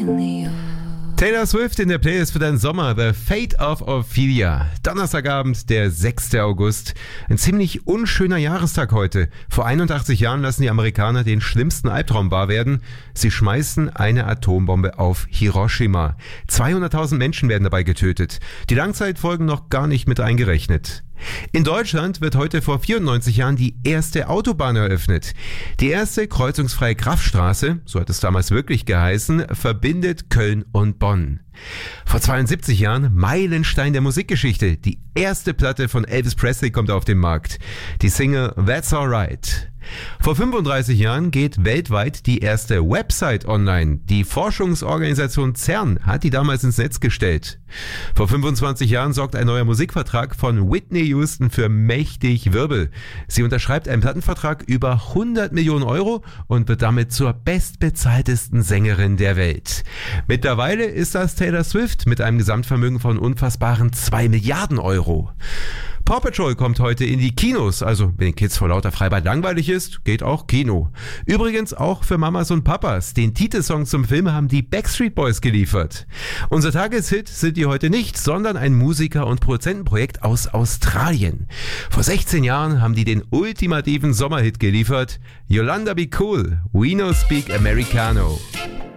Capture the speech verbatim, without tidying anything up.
Taylor Swift in der Playlist für deinen Sommer, The Fate of Ophelia. Donnerstagabend, der sechster August. Ein ziemlich unschöner Jahrestag heute. Vor einundachtzig Jahren lassen die Amerikaner den schlimmsten Albtraum wahr werden. Sie schmeißen eine Atombombe auf Hiroshima. zweihunderttausend Menschen werden dabei getötet. Die Langzeitfolgen noch gar nicht mit eingerechnet. In Deutschland wird heute vor vierundneunzig Jahren die erste Autobahn eröffnet. Die erste kreuzungsfreie Kraftstraße, so hat es damals wirklich geheißen, verbindet Köln und Bonn. Vor zweiundsiebzig Jahren Meilenstein der Musikgeschichte. Die erste Platte von Elvis Presley kommt auf den Markt. Die Single That's Alright. Vor fünfunddreißig Jahren geht weltweit die erste Website online. Die Forschungsorganisation CERN hat die damals ins Netz gestellt. Vor fünfundzwanzig Jahren sorgt ein neuer Musikvertrag von Whitney Houston für mächtig Wirbel. Sie unterschreibt einen Plattenvertrag über hundert Millionen Euro und wird damit zur bestbezahltesten Sängerin der Welt. Mittlerweile ist das Taylor Swift mit einem Gesamtvermögen von unfassbaren zwei Milliarden Euro. Paw Patrol kommt heute in die Kinos, also wenn den Kids vor lauter Freibad langweilig ist, geht auch Kino. Übrigens auch für Mamas und Papas. Den Titelsong zum Film haben die Backstreet Boys geliefert. Unser Tageshit sind die heute nicht, sondern ein Musiker- und Produzentenprojekt aus Australien. Vor sechzehn Jahren haben die den ultimativen Sommerhit geliefert. Yolanda Be Cool, We No Speak Americano.